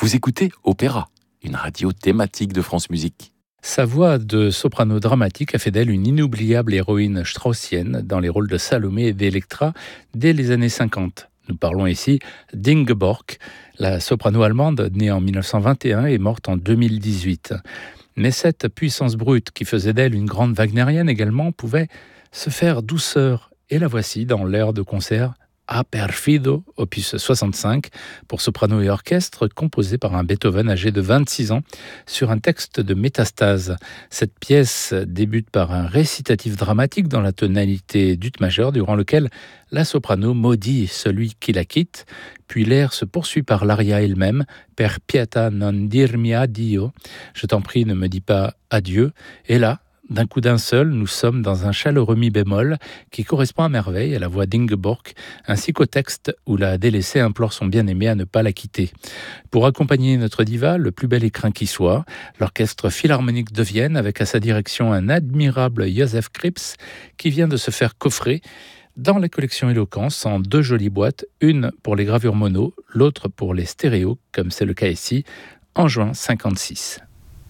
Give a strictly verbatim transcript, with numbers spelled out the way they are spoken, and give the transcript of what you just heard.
Vous écoutez Opéra, une radio thématique de France Musique. Sa voix de soprano dramatique a fait d'elle une inoubliable héroïne straussienne dans les rôles de Salomé et d'Electra dès les années cinquante. Nous parlons ici d'Ingeborg, la soprano allemande née en mille neuf cent vingt et un et morte en deux mille dix-huit. Mais cette puissance brute qui faisait d'elle une grande wagnérienne également pouvait se faire douceur. Et la voici dans l'air de concert A Perfido, opus soixante-cinq, pour soprano et orchestre, composé par un Beethoven âgé de vingt-six ans, sur un texte de Métastase. Cette pièce débute par un récitatif dramatique dans la tonalité d'ut majeur, durant lequel la soprano maudit celui qui la quitte, puis l'air se poursuit par l'aria elle-même, Per pietà non dirmi addio, je t'en prie ne me dis pas adieu, et là, d'un coup d'un seul, nous sommes dans un chaleureux mi bémol qui correspond à merveille à la voix d'Ingeborg, ainsi qu'au texte où la délaissée implore son bien-aimé à ne pas la quitter. Pour accompagner notre diva, le plus bel écrin qui soit, l'Orchestre Philharmonique de Vienne, avec à sa direction un admirable Joseph Krips, qui vient de se faire coffrer dans la collection Eloquence en deux jolies boîtes, une pour les gravures mono, l'autre pour les stéréos, comme c'est le cas ici, en juin cinquante-six.